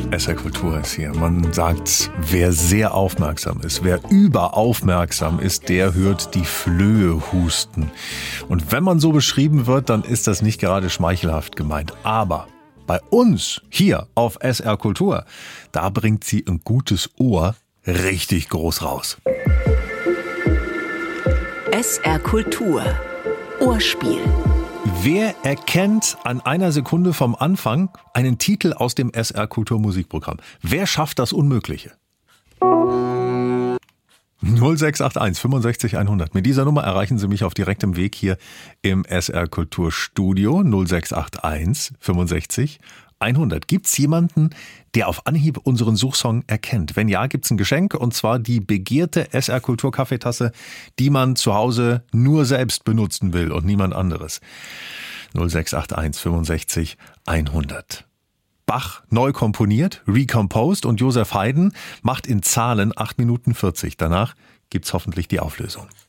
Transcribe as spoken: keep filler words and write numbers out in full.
S R Kultur ist hier. Man sagt, wer sehr aufmerksam ist, wer überaufmerksam ist, der hört die Flöhe husten. Und wenn man so beschrieben wird, dann ist das nicht gerade schmeichelhaft gemeint. Aber bei uns hier auf S R Kultur, da bringt sie ein gutes Ohr richtig groß raus. S R Kultur. Ohrspiel. Wer erkennt an einer Sekunde vom Anfang einen Titel aus dem S R Kultur Musikprogramm? Wer schafft das Unmögliche? null sechs acht eins fünfundsechzig hundert. Mit dieser Nummer erreichen Sie mich auf direktem Weg hier im S R Kultur Studio. null sechs acht eins fünfundsechzig hundert. Gibt's jemanden, der auf Anhieb unseren Suchsong erkennt? Wenn ja, gibt's ein Geschenk, und zwar die begehrte S R Kultur Kaffeetasse, die man zu Hause nur selbst benutzen will und niemand anderes. null sechs acht eins fünfundsechzig hundert. Bach neu komponiert, recomposed, und Joseph Haydn macht in Zahlen acht Minuten vierzig. Danach gibt's hoffentlich die Auflösung.